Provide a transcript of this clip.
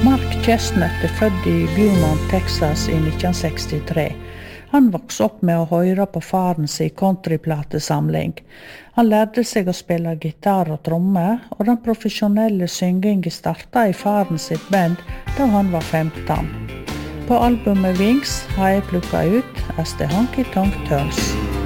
Mark Chestnut født i Beaumont, Texas i 1963. Han vokste opp med å høre på faren sin countryplatesamling. Han lærte seg å spille gitar og tromme, og den profesjonelle syngingen startet i faren sitt band da han var 15. På albumet Wings har jeg plukket ut As the Honky Tonk Turns.